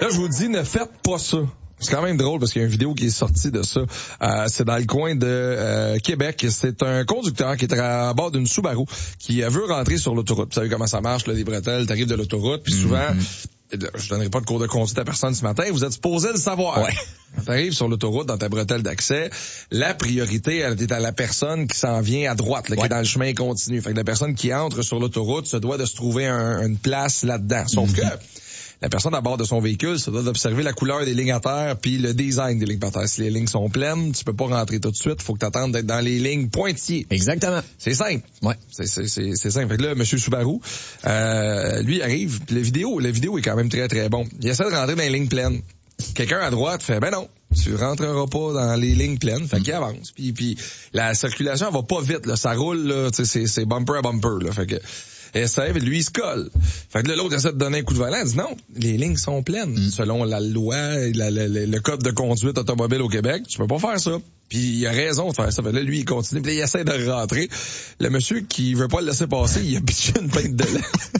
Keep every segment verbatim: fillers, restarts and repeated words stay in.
je vous dis, ne faites pas ça. C'est quand même drôle parce qu'il y a une vidéo qui est sortie de ça. Euh, c'est dans le coin de euh, Québec. C'est un conducteur qui est à bord d'une Subaru qui veut rentrer sur l'autoroute. Vous savez comment ça marche, là, les bretelles, t'arrives de l'autoroute, puis souvent, mm-hmm. je donnerai pas de cours de conduite à personne ce matin, vous êtes supposé le savoir. Ouais. Quand t'arrives sur l'autoroute, dans ta bretelle d'accès, la priorité, elle est à la personne qui s'en vient à droite, là, ouais. qui est dans le chemin continu. Fait que la personne qui entre sur l'autoroute se doit de se trouver un, une place là-dedans. Sauf mm-hmm. que la personne à bord de son véhicule se doit d'observer la couleur des lignes à terre puis le design des lignes à terre. Si les lignes sont pleines, tu peux pas rentrer tout de suite. Faut que t'attendes d'être dans les lignes pointillées. Exactement. C'est simple. Ouais. C'est, c'est, c'est, c'est simple. Fait que là, monsieur Subaru, euh, lui arrive. Puis la vidéo, la vidéo est quand même très, très bon. Il essaie de rentrer dans les lignes pleines. Quelqu'un à droite fait, ben non, tu rentreras pas dans les lignes pleines. Fait qu'il avance. Puis, puis la circulation, elle va pas vite, là. Ça roule, là. Tu sais, c'est, c'est bumper à bumper, là. Fait que, essaie, lui, il se colle. Fait que là, l'autre essaie de donner un coup de volant. Il dit non, les lignes sont pleines. Mm. Selon la loi et la, la, la, le code de conduite automobile au Québec, tu peux pas faire ça. Puis il a raison de faire ça. Fait que là, lui, il continue. Puis là, il essaie de rentrer. Le monsieur qui veut pas le laisser passer, il a pitché une pinte de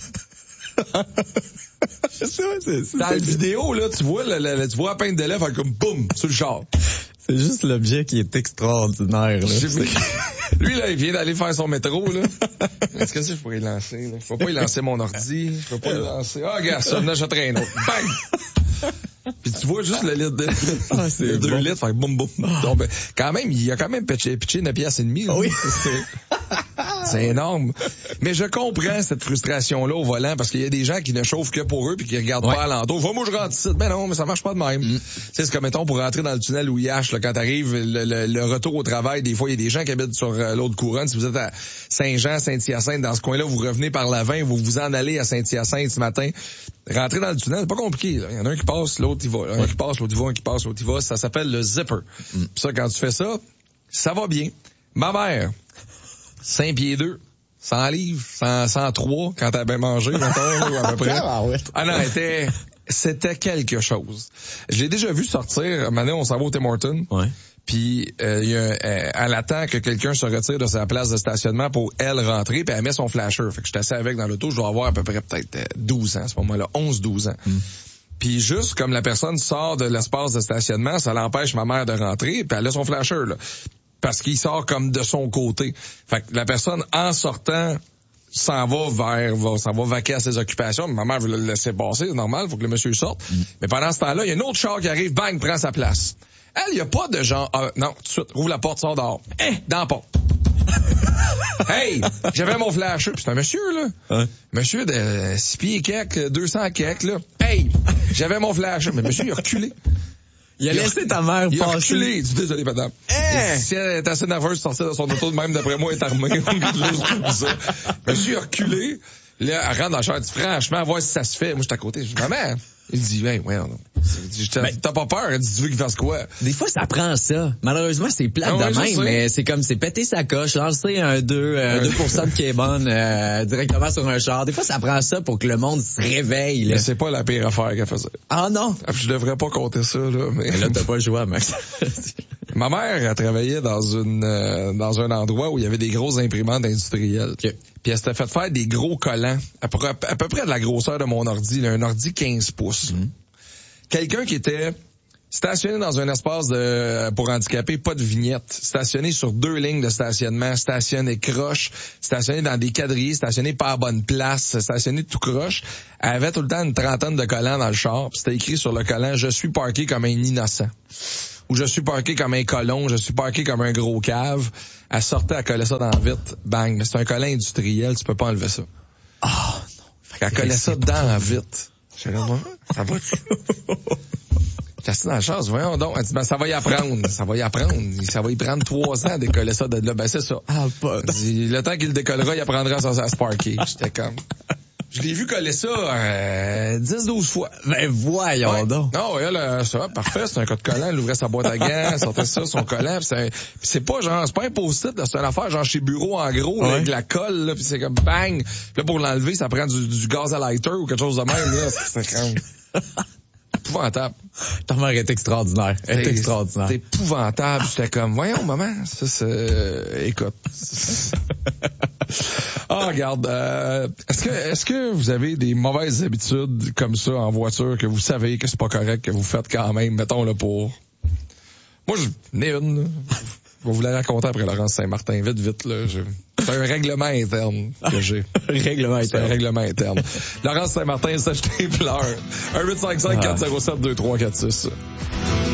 lait. c'est ça, c'est ça. Dans la vidéo, là, tu vois, la, la, tu vois la pinte de lait faire comme boum sur le char. C'est juste l'objet qui est extraordinaire, là. Lui, là, il vient d'aller faire son métro, là. Est-ce que ça, je pourrais y lancer, là? Je peux pas y lancer mon ordi. Je peux pas y lancer. Ah, regarde, ça, là, j'achèterai un autre. Bang! Puis tu vois juste le litre de... Ah, c'est deux bon. litres, fait boum, boum. Ah. Donc, ben, quand même, il a quand même pitché, pitché neuf piastres et demi. Ah oui. C'est énorme. Mais je comprends cette frustration-là au volant parce qu'il y a des gens qui ne chauffent que pour eux puis qui regardent ouais. pas alentour. Va, moi, je rentre ici. Mais non, mais ça marche pas de même. Mm. C'est comme, mettons, pour rentrer dans le tunnel Louis-H, là, quand t'arrives, le, le, le retour au travail, des fois, il y a des gens qui habitent sur euh, l'autre couronne. Si vous êtes à Saint-Jean, Saint-Hyacinthe, dans ce coin-là, vous revenez par la vingt, vous vous en allez à Saint-Hyacinthe ce matin. Rentrer dans le tunnel, c'est pas compliqué, là. Il y en a un qui passe, l'autre il va. Un ouais. qui passe, l'autre il va, un qui passe, l'autre il va. Ça s'appelle le zipper. Mm. Puis ça, quand tu fais ça, ça va bien. Ma mère, cinq pieds deux. cent livres, cent, cent trois quand t'as bien mangé, mettons, à peu près. Ah, ouais. ah non, c'était, c'était quelque chose. Je l'ai déjà vu sortir, maintenant on s'en va au Tim Hortons. Ouais. Puis euh, y a, euh, elle attend que quelqu'un se retire de sa place de stationnement pour elle rentrer, puis elle met son flasher. Fait que je suis assis avec dans l'auto, je dois avoir à peu près peut-être douze ans, à ce moment-là, onze douze ans. Mm. Puis juste comme la personne sort de l'espace de stationnement, ça l'empêche ma mère de rentrer, puis elle a son flasher, là. Parce qu'il sort comme de son côté. Fait que la personne, en sortant, s'en va vers, va, s'en va vaquer à ses occupations. Ma mère veut le laisser passer, c'est normal, faut que le monsieur sorte. Mm. Mais pendant ce temps-là, il y a un autre char qui arrive, bang, prend sa place. Elle, il y a pas de genre, ah, non, tout de suite, rouvre la porte, sort dehors. Hein, dans la porte. Hey, j'avais mon flasher. Puis c'est un monsieur, là. Hein? Monsieur de six pieds quelques, deux cents quelques, là. Hey, j'avais mon flasher. Mais monsieur, il a reculé. Il a laissé ta mère il passer. Il a reculé. Je suis désolé, madame. Hey! Si elle est assez nerveuse de sortir de son auto, même d'après moi, elle est armée. ça. Monsieur a reculé. Là, elle rentre dans la chambre. Elle dit, franchement, voir si ça se fait. Moi, je suis à côté. Je dis, maman. Il dit, hey, ouais, non. Ben, t'as pas peur? Elle dit, tu veux qu'il fasse quoi? Des fois, ça prend ça. Malheureusement, c'est plate ah, de ouais, même, mais c'est comme, c'est péter sa coche, lancer un deux, euh, deux pour cent de K-Bon, euh, directement sur un char. Des fois, ça prend ça pour que le monde se réveille, là. Mais c'est pas la pire affaire qu'elle faisait. Ah, non? Je devrais pas compter ça, là, mais. mais là, t'as pas le choix, Max. Ma mère, elle travaillait dans une, euh, dans un endroit où il y avait des grosses imprimantes industrielles. Okay. Puis elle s'était fait faire des gros collants, à peu, à peu près de la grosseur de mon ordi, là, un ordi quinze pouces. Mm-hmm. Quelqu'un qui était stationné dans un espace de pour handicapés, pas de vignette, stationné sur deux lignes de stationnement, stationné croche, stationné dans des quadrilles, stationné pas à bonne place, stationné tout croche. Elle avait tout le temps une trentaine de collants dans le char, puis c'était écrit sur le collant « Je suis parqué comme un innocent ». Ou je suis parqué comme un colon, je suis parqué comme un gros cave. Elle sortait, elle collait ça dans la vitre, bang. Mais c'est un collant industriel, tu peux pas enlever ça. Ah, oh, non. Elle collait ça dans la vitre. J'ai dit, ça va-tu? J'étais assis dans la chaise, voyons donc. Elle dit, ben, ça va y apprendre. Ça va y apprendre. Ça va y prendre trois ans à décoller ça de là. Ben, c'est ça. Ah, pas. Dit, le temps qu'il décollera, il apprendra à, à se parquer. J'étais comme... Je l'ai vu coller ça euh, dix douze fois. Ben voyons ouais. donc. Non, elle, euh, ça va, parfait, c'est un code collant, elle ouvrait sa boîte à gants, elle sortait ça, son collant, pis c'est, pis c'est pas genre, c'est pas un post-it, là, c'est une affaire genre chez Bureau en gros, ouais. là, avec la colle, là, pis c'est comme bang. Pis là, pour l'enlever, ça prend du, du gaz à lighter ou quelque chose de même, là. C'est comme épouvantable. Ta mère est extraordinaire. Elle est extraordinaire. C'est épouvantable. J'étais comme, voyons, maman, ça, c'est, euh, écoute. Ah, regarde, euh, est-ce que est-ce que vous avez des mauvaises habitudes comme ça en voiture que vous savez que c'est pas correct, que vous faites quand même, mettons là pour... Moi, je n'ai une. Je vais vous la raconter après Laurence Saint-Martin. Vite, vite, là. Je... C'est un règlement interne que j'ai. Règlement interne. C'est un règlement interne. Laurence Saint-Martin, s'acheter pleure. un huit cinq cinq quatre zéro sept deux trois quatre six.